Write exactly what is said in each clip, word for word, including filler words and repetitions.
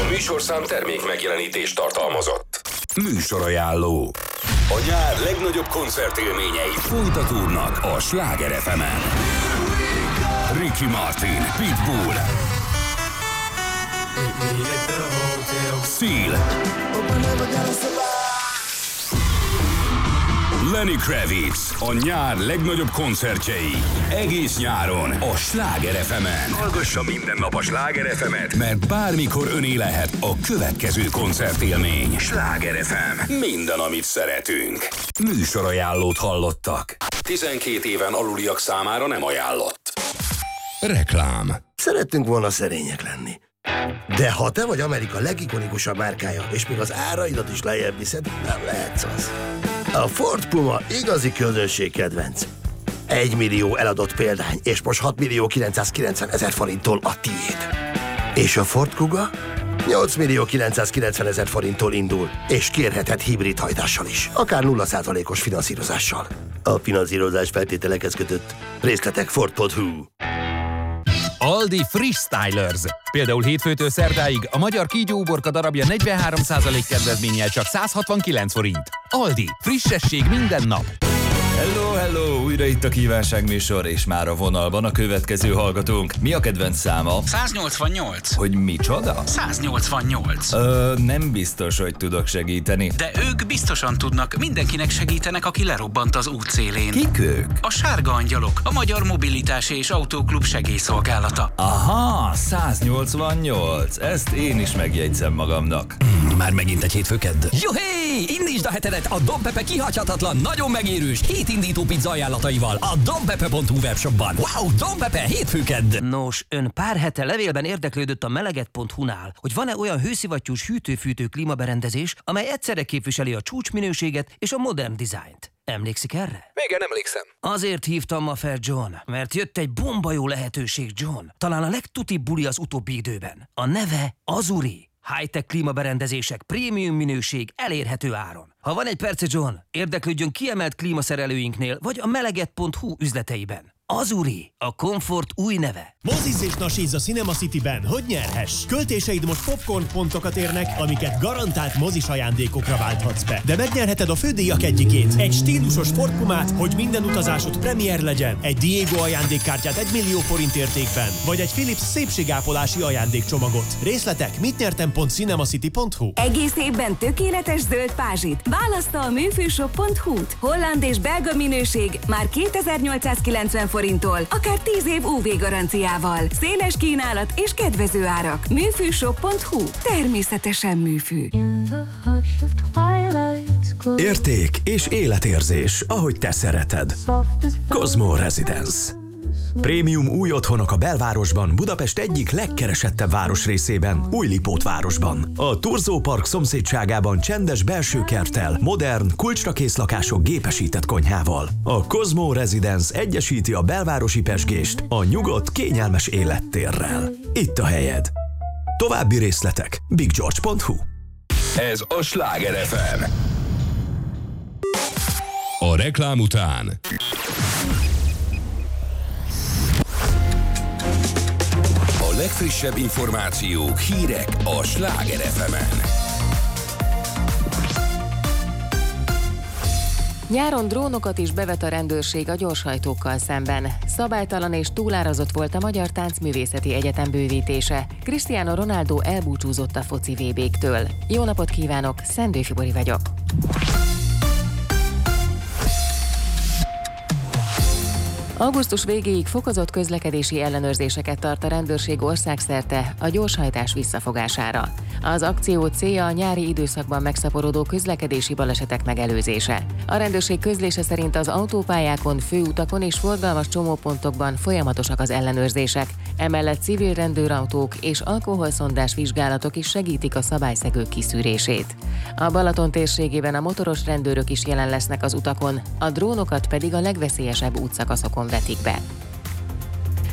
Műsorszám termék megjelenítést tartalmazott. Műsorajánló. A nyár legnagyobb koncertélményei folytatódnak a Sláger ef emen. Ricky Martin, Pitbull, Seal, Lenny Kravitz, a nyár legnagyobb koncertjei. Egész nyáron a Sláger ef emen. Hallgassa minden nap a Sláger ef emet, mert bármikor öné lehet a következő koncertélmény. Sláger ef em. Minden, amit szeretünk. Műsorajánlót hallottak. tizenkét éven aluliak számára nem ajánlott. Reklám. Szerettünk volna szerények lenni. De ha te vagy Amerika legikonikusabb márkája, és még az áraidat is lejjebb viszed, nem lehetsz az. A Ford Puma igazi közönségkedvenc. Egy millió eladott példány, és most hat millió kilencszázkilencven ezer forinttól a tiéd. És a Ford Kuga nyolc millió kilencszázkilencven ezer forinttól indul, és kérheted hibrid hajtással is, akár nulla százalékos finanszírozással. A finanszírozás feltételekhez kötött. Részletek ford pont hu. Aldi Friss Stylers. Például hétfőtől szerdáig a magyar kígyóuborka darabja negyvenhárom százalék kedvezménnyel csak száz hatvankilenc forint. Aldi. Frissesség minden nap. Hello, hello! Újra itt a kívánságműsor, és már a vonalban a következő hallgatónk. Mi a kedvenc száma? száznyolcvannyolc. Hogy micsoda? száznyolcvannyolc. Ö, nem biztos, hogy tudok segíteni. De ők biztosan tudnak, mindenkinek segítenek, aki lerobbant az útszélén. Kik ők? A Sárga Angyalok, a Magyar Mobilitási és Autóklub segélyszolgálata. Aha, száznyolcvannyolc. Ezt én is megjegyzem magamnak. Mm, már megint egy hétfőkedd. Juhé! Indítsd a hetedet a Don Pepe kihagyhatatlan, nagyon megérős hétindító pizza ajánlataival a donpepe pont hu webshopban. Wow, Don Pepe hétfőkedd! Nos, ön pár hete levélben érdeklődött a meleget pont hu-nál, hogy van-e olyan hőszivattyús hűtő-fűtő klímaberendezés, amely egyszerre képviseli a csúcsminőséget és a modern dizájnt. Emlékszik erre? Igen, emlékszem. Azért hívtam ma fel, John, mert jött egy bomba jó lehetőség, John. Talán a legtutibb buli az utóbbi időben. A neve Azuri. High-tech klímaberendezések, prémium minőség, elérhető áron. Ha van egy perce, John, érdeklődjön kiemelt klímaszerelőinknél, vagy a meleget pont hu üzleteiben. Azuri, a komfort új neve. Mozizz és nasízz a Cinema Cityben, hogy nyerhess! Költéseid most popcorn pontokat érnek, amiket garantált mozis ajándékokra válthatsz be. De megnyerheted a fődíjak egyikét, egy stílusos Ford Pumát, hogy minden utazásod premier legyen, egy Diego ajándékkártyát egy millió forint értékben, vagy egy Philips szépségápolási ajándékcsomagot. Részletek mitnyertem pont cinemacity pont hu. Egész évben tökéletes zöld pázsit. Választa a műfőshop pont hu-t. Holland és belga minőség már kétezer-nyolcszázkilencven forinttól, akár tíz év ú vé garanciával. Széles kínálat és kedvező árak. műfőshop pont hu. Természetesen műfű. Érték és életérzés, ahogy te szereted. Cosmo Residence. Prémium új otthonok a belvárosban, Budapest egyik legkeresettebb városrészében, Újlipót városban. A Turzó Park szomszédságában csendes belső kerttel, modern, kulcsra kész lakások gépesített konyhával. A Cosmo Residence egyesíti a belvárosi pezsgést a nyugodt, kényelmes élettérrel. Itt a helyed. További részletek big george pont hu. Ez a Sláger ef em. A reklám után A legfrissebb információk, hírek a Sláger ef emen. Nyáron drónokat is bevet a rendőrség a gyorshajtókkal szemben. Szabálytalan és túlárazott volt a Magyar Táncművészeti Egyetem bővítése. Cristiano Ronaldo elbúcsúzott a foci vé béktől. Jó napot kívánok, Szendő Fibori vagyok. Augusztus végéig fokozott közlekedési ellenőrzéseket tart a rendőrség országszerte a gyorshajtás visszafogására. Az akció célja a nyári időszakban megszaporodó közlekedési balesetek megelőzése. A rendőrség közlése szerint az autópályákon, főutakon és forgalmas csomópontokban folyamatosak az ellenőrzések. Emellett civil rendőrautók és alkoholszondás vizsgálatok is segítik a szabályszegők kiszűrését. A Balaton térségében a motoros rendőrök is jelen lesznek az utakon, a drónokat pedig a legveszélyesebb útszakaszokon vetik be.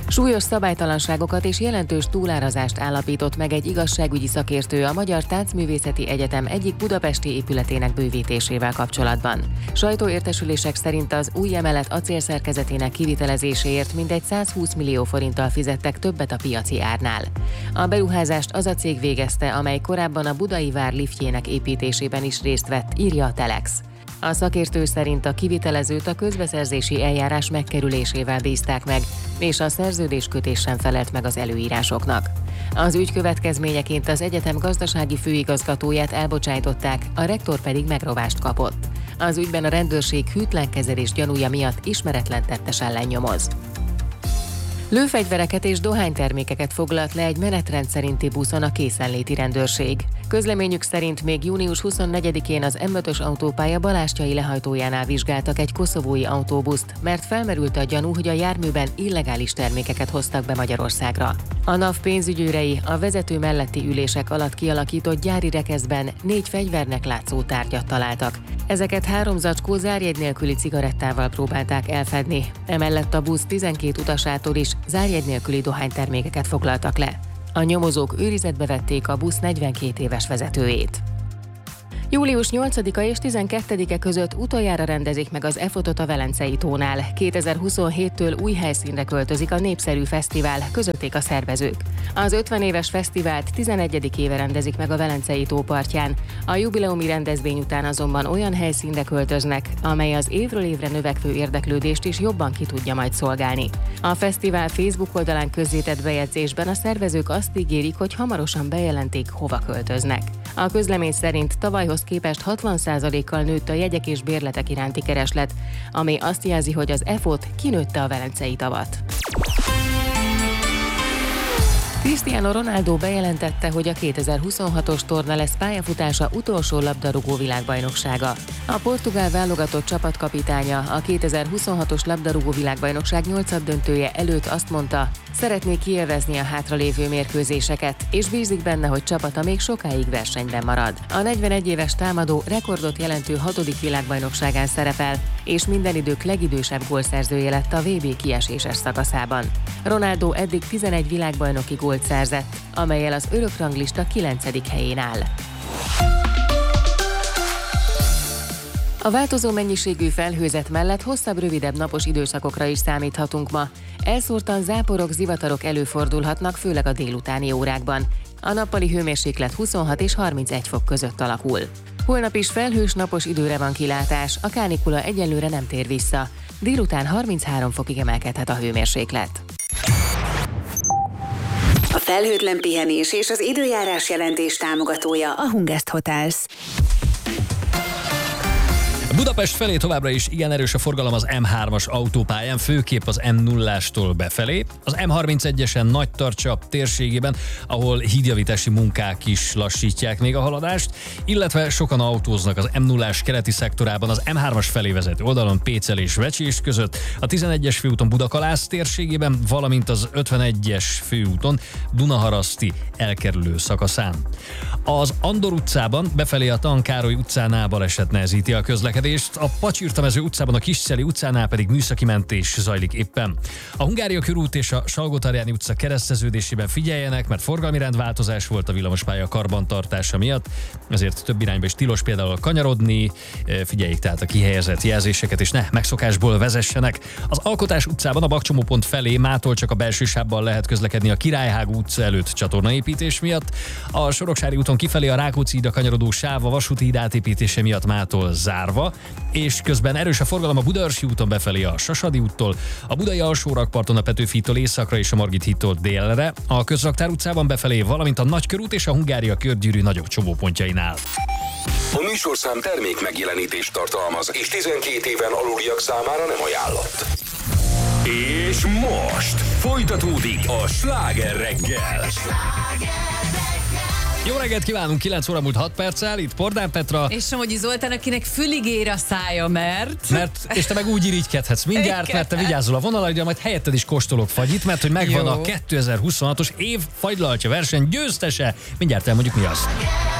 Súlyos szabálytalanságokat és jelentős túlárazást állapított meg egy igazságügyi szakértő a Magyar Táncművészeti Egyetem egyik budapesti épületének bővítésével kapcsolatban. Sajtóértesülések szerint az új emelet acélszerkezetének kivitelezéséért mindegy százhúsz millió forinttal fizettek többet a piaci árnál. A beruházást az a cég végezte, amely korábban a Budai Vár liftjének építésében is részt vett, írja a Telex. A szakértő szerint a kivitelezőt a közbeszerzési eljárás megkerülésével bízták meg, és a szerződéskötés sem felelt meg az előírásoknak. Az ügy következményeként az egyetem gazdasági főigazgatóját elbocsájtották, a rektor pedig megrovást kapott. Az ügyben a rendőrség hűtlen kezelés gyanúja miatt ismeretlen tettes ellen nyomoz. Lőfegyvereket és dohánytermékeket foglalt le egy menetrend szerinti buszon a készenléti rendőrség. Közleményük szerint még június huszonnegyedikén az M ötös autópálya Balástyai lehajtójánál vizsgáltak egy koszovói autóbuszt, mert felmerült a gyanú, hogy a járműben illegális termékeket hoztak be Magyarországra. A NAV pénzügyőrei a vezető melletti ülések alatt kialakított gyári rekeszben négy fegyvernek látszó tárgyat találtak. Ezeket három zacskó zárjegy nélküli cigarettával próbálták elfedni. Emellett a busz tizenkét utasától is zárjegy nélküli dohánytermékeket foglaltak le. A nyomozók őrizetbe vették a busz negyvenkét éves vezetőjét. július nyolcadika és tizenkettedike között utoljára rendezik meg az e-fotot a Velencei tónál. kétezer-huszonhéttől új helyszínre költözik a népszerű fesztivál, közölték a szervezők. Az ötven éves fesztivált tizenegyedik éve rendezik meg a Velencei tó partján. A jubileumi rendezvény után azonban olyan helyszínre költöznek, amely az évről évre növekvő érdeklődést is jobban ki tudja majd szolgálni. A fesztivál Facebook oldalán közzétett bejegyzésben a szervezők azt ígérik, hogy hamarosan bejelentik, hova költöznek. A közlemény szerint tavalyhoz képest hatvan százalékkal nőtt a jegyek és bérletek iránti kereslet, ami azt jelzi, hogy az e-fot kinőtte a Velencei tavat. Cristiano Ronaldo bejelentette, hogy a kétezer-huszonhatos torna lesz pályafutása utolsó labdarúgó világbajnoksága. A portugál válogatott csapatkapitánya a kétezer-huszonhatos labdarúgó világbajnokság nyolcaddöntője előtt azt mondta, szeretné kiélvezni a hátralévő mérkőzéseket, és bízik benne, hogy csapata még sokáig versenyben marad. A negyvenegy éves támadó rekordot jelentő hatodik világbajnokságán szerepel, és minden idők legidősebb gólszerzője lett a vé bé kieséses szakaszában. Ronaldo eddig tizenegy világbajnoki gólt szerzett, amellyel az örökranglista kilencedik helyén áll. A változó mennyiségű felhőzet mellett hosszabb, rövidebb napos időszakokra is számíthatunk ma. Elszórtan záporok, zivatarok előfordulhatnak, főleg a délutáni órákban. A nappali hőmérséklet huszonhat és harmincegy fok között alakul. Holnap is felhős, napos időre van kilátás, a kánikula egyelőre nem tér vissza. Délután harminchárom fokig emelkedhet a hőmérséklet. A felhőtlen pihenés és az időjárás jelentés támogatója a Hungest Hotels. Budapest felé továbbra is igen erős a forgalom az M hármas autópályán, főképp az M nullastól befelé. Az M harmincegyesen Nagytarcsa térségében, ahol hídjavítási munkák is lassítják még a haladást, illetve sokan autóznak az M nullás keleti szektorában az M hármas felé vezető oldalon Pécel és Vecsés között, a tizenegyes főúton Budakalász térségében, valamint az ötvenegyes főúton Dunaharaszti elkerülő szakaszán. Az Andor utcában befelé a Tankároly utcánál baleset nehezíti a közlekedést, a Pacsirtamező utcában, a Kisszeli utcánál pedig műszaki mentés zajlik éppen. A Hungária körút és a Salgótarjáni utca kereszteződésében figyeljenek, mert forgalmi rendváltozás volt a villamospálya karbantartása miatt, ezért több irányba is tilos például kanyarodni, figyeljék tehát a kihelyezett jelzéseket, és ne megszokásból vezessenek. Az Alkotás utcában a bakcsomópont felé mától csak a belső sávban lehet közlekedni a Királyhágó utca előtt csatornaépítés miatt, a Soroksári úton kifelé a Rákóczi hídra kanyarodó sáv a vasúti híd átépítése miatt mától zárva, és közben erős a forgalom a Budaörsi úton befelé a Sasadi úttól, a Budai Alsórakparton a Petőfi hídtól északra és a Margit hídtól délre, a Közraktár utcában befelé, valamint a Nagykörút és a Hungária körgyűrű nagyobb csomópontjainál. A műsorszám termék megjelenítést tartalmaz, és tizenkét éven aluliak számára nem ajánlott. És most folytatódik a Sláger reggel. Jó reggelt kívánunk, kilenc óra múlt hat perccel, itt Pordán Petra. És Somogyi Zoltán, akinek fülig ér a szája, mert... Mert, és te meg úgy irigykedhetsz mindjárt, mert te vigyázol a vonalra, de majd helyetted is kóstolok fagyit, mert hogy megvan Jó. a kétezer-huszonhatos év fagylaltja verseny győztese. Mindjárt elmondjuk, mi az.